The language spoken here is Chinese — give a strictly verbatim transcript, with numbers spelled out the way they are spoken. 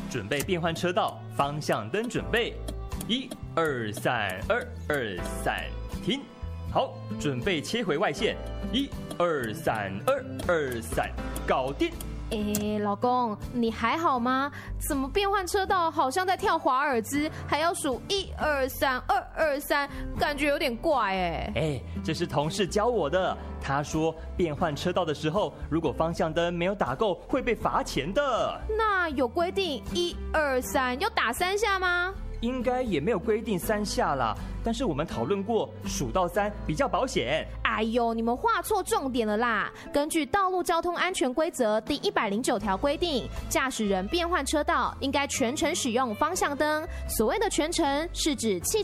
准备变换车道，方向灯准备，一二三，二二三，停。好，准备切回外线，一二三，二二三，搞定。 哎，老公，你还好吗？怎么变换车道好像在跳华尔兹，还要数一二三，二二三，感觉有点怪哎。 哎，这是同事教我的。他说变换车道的时候，如果方向灯没有打够，会被罚钱的。 那有规定一二三要打三下吗？ 应该也没有规定三下啦，但是我们讨论过，数到三比较保险。 哎呦，你们画错重点了啦！根据《道路交通安全规则》第一百零九条规定，驾驶人变换车道应该全程使用方向灯。所谓的全程是指汽